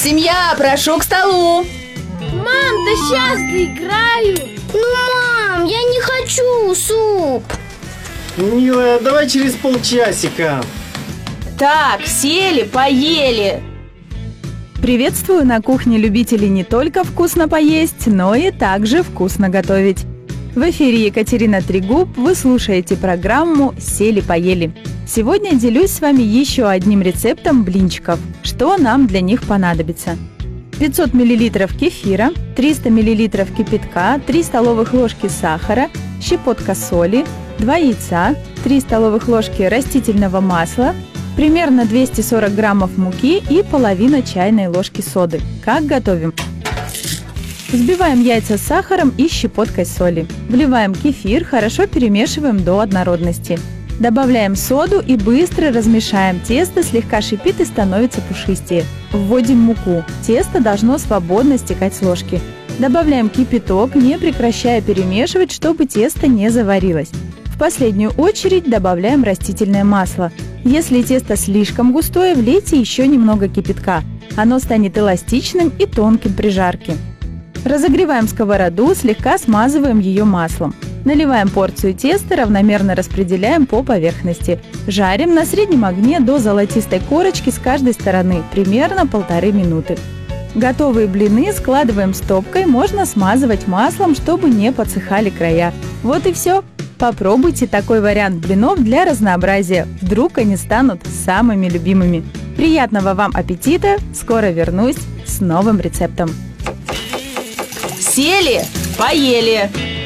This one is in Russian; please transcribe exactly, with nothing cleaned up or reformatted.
Семья, прошу к столу. Мам, да сейчас доиграю. Ну, мам, я не хочу суп. Милая, давай через полчасика. Так, сели, поели. Приветствую на кухне любителей не только вкусно поесть, но и также вкусно готовить. В эфире Екатерина Трегуб, вы слушаете программу «Сели-поели». Сегодня делюсь с вами еще одним рецептом блинчиков. Что нам для них понадобится? пятьсот миллилитров кефира, триста миллилитров кипятка, три столовых ложки сахара, щепотка соли, два яйца, три столовых ложки растительного масла, примерно двести сорок граммов муки и половина чайной ложки соды. Как готовим? Взбиваем яйца с сахаром и щепоткой соли. Вливаем кефир, хорошо перемешиваем до однородности. Добавляем соду и быстро размешаем. Тесто слегка шипит и становится пушистее. Вводим муку. Тесто должно свободно стекать с ложки. Добавляем кипяток, не прекращая перемешивать, чтобы тесто не заварилось. В последнюю очередь добавляем растительное масло. Если тесто слишком густое, влейте еще немного кипятка. Оно станет эластичным и тонким при жарке. Разогреваем сковороду, слегка смазываем ее маслом. Наливаем порцию теста, равномерно распределяем по поверхности. Жарим на среднем огне до золотистой корочки с каждой стороны, примерно полторы минуты. Готовые блины складываем стопкой, можно смазывать маслом, чтобы не подсыхали края. Вот и все. Попробуйте такой вариант блинов для разнообразия. Вдруг они станут самыми любимыми. Приятного вам аппетита! Скоро вернусь с новым рецептом. Сели, поели.